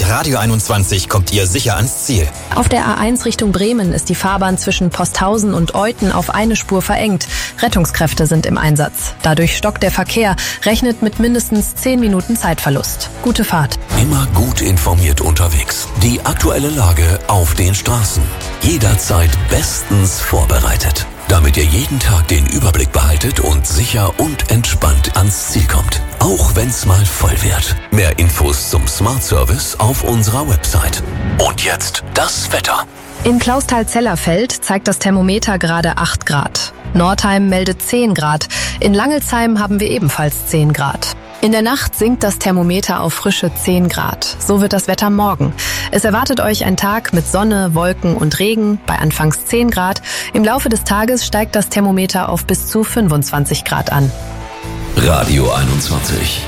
Radio 21 kommt ihr sicher ans Ziel. Auf der A1 Richtung Bremen ist die Fahrbahn zwischen Posthausen und Euthen auf eine Spur verengt. Rettungskräfte sind im Einsatz. Dadurch stockt der Verkehr, rechnet mit mindestens 10 Minuten Zeitverlust. Gute Fahrt. Immer gut informiert unterwegs. Die aktuelle Lage auf den Straßen. Jederzeit bestens vorbereitet. Damit ihr jeden Tag den Überblick behaltet und sicher und entspannt ans Ziel kommt. Auch wenn's mal voll wird. Mehr Infos zum Smart Service auf unserer Website. Und jetzt das Wetter. In Clausthal-Zellerfeld zeigt das Thermometer gerade 8 Grad. Nordheim meldet 10 Grad. In Langelsheim haben wir ebenfalls 10 Grad. In der Nacht sinkt das Thermometer auf frische 10 Grad. So wird das Wetter morgen. Es erwartet euch ein Tag mit Sonne, Wolken und Regen bei anfangs 10 Grad. Im Laufe des Tages steigt das Thermometer auf bis zu 25 Grad an. Radio 21.